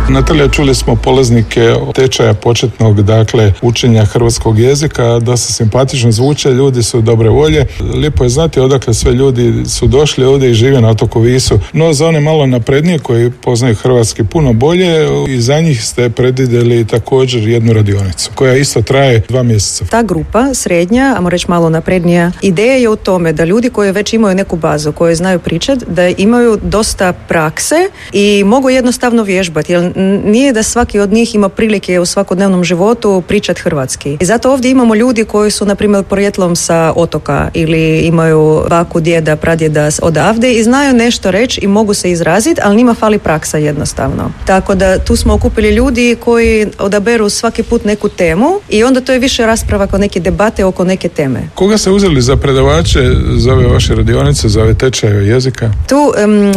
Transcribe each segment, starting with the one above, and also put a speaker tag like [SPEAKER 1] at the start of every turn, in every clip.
[SPEAKER 1] Natalija, čuli smo polaznike tečaja početnog, dakle, učenja hrvatskog jezika, da se simpatično zvuče, ljudi su dobre volje. Lijepo je znati odakle sve ljudi su došli ovdje i žive na otoku Visu. No, za one malo naprednije koji poznaju hrvatski puno bolje, i za njih ste predvidjeli također jednu radionicu, koja isto traje 2 mjeseca.
[SPEAKER 2] Ta grupa, srednja, ajmo reći malo naprednija, ideja je u tome da ljudi koji već imaju neku bazu, koji znaju pričati, da imaju dosta prakse i mogu jednostavno vježbati, jer nije da svaki od njih ima prilike u svakodnevnom životu pričati hrvatski. I zato ovdje imamo ljudi koji su, na primjer, porijeklom sa otoka ili imaju baku, djeda, pradjeda odavde i znaju nešto reći i mogu se izraziti, ali njima fali praksa jednostavno. Tako da tu smo okupili ljudi koji odaberu svaki put neku temu i onda to je više rasprava kao neke debate oko neke teme.
[SPEAKER 1] Koga ste uzeli za predavače za ove vaše radionice, za ove tečaje jezika?
[SPEAKER 2] Tu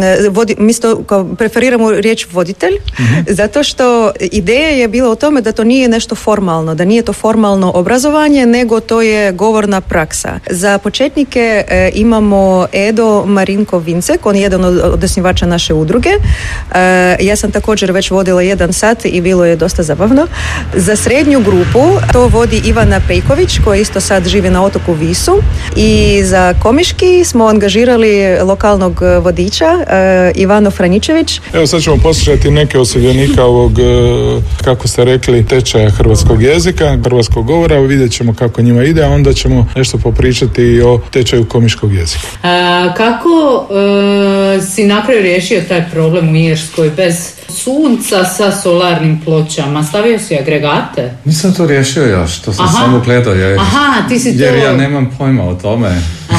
[SPEAKER 2] mi preferiramo riječ voditelj, zato što ideja je bila u tome da to nije nešto formalno, da nije to formalno obrazovanje, nego to je govorna praksa. Za početnike imamo Edo Marinko-Vincek, on je jedan od osnivača naše udruge. Ja sam također već vodila 1 sat i bilo je dosta zabavno. Za srednju grupu to vodi Ivana Pejković, koja isto sad živi na otoku Visu. I za Komiški smo angažirali lokalnog vodiča Ivano Franjičević.
[SPEAKER 1] Evo sad ćemo poslušati neke od sudionika ovog, kako ste rekli, tečaja hrvatskog jezika, hrvatskog govora. Vidjet ćemo kako njima ide, a onda ćemo nešto popričati i o tečaju komiškog jezika.
[SPEAKER 3] Kako si na kraju riješio taj problem u Irskoj bez sunca sa solarnim pločama? Stavio si agregate?
[SPEAKER 4] Nisam to riješio još, to sam samo gledao jer ja nemam pojma o tome.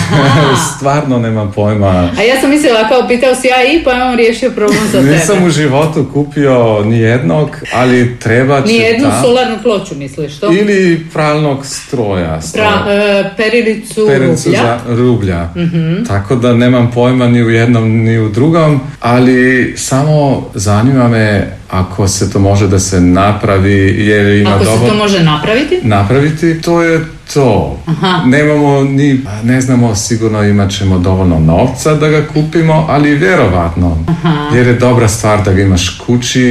[SPEAKER 4] Stvarno nemam pojma.
[SPEAKER 3] A ja sam mislila kao pitao si pa je on riješio problem za tebe.
[SPEAKER 4] Nisam u životu kupio ni jednog, ali treba će
[SPEAKER 3] nijednu solarnu ploču misliš to?
[SPEAKER 4] Ili pralnog stroja.
[SPEAKER 3] Perilicu
[SPEAKER 4] za rublja. Tako da nemam pojma ni u jednom ni u drugom, ali samo zanima me ako se to može da se napravi, jer ima
[SPEAKER 3] ako se to može
[SPEAKER 4] napraviti, to je to. Nemamo ne znamo, sigurno imat ćemo dovoljno novca da ga kupimo, ali vjerovatno. Jer je dobra stvar da ga imaš kući